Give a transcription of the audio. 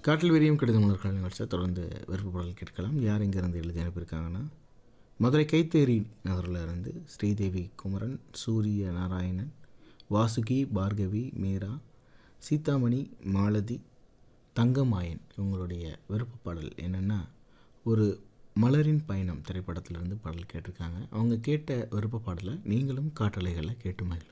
காற்றில் விரியும் கடிதம் உணர்கள் நிகழ்ச்சியை தொடர்ந்து விருப்பப்பாடல் கேட்கலாம். யார் இங்கேருந்து எழுதி அனுப்பியிருக்காங்கன்னா, மதுரை கைத்தேரி நகரில் இருந்து ஸ்ரீதேவி குமரன், சூரிய நாராயணன், வாசுகி, பார்கவி, மீரா, சீதாமணி, மாலதி, தங்கமாயன். இவங்களுடைய விருப்பப்பாடல் என்னென்னா, ஒரு மலரின் பயணம் திரைப்படத்திலிருந்து பாடல் கேட்டிருக்காங்க. அவங்க கேட்ட விருப்பப்பாடலை நீங்களும் காற்றலைகளை கேட்டு மகிழும்.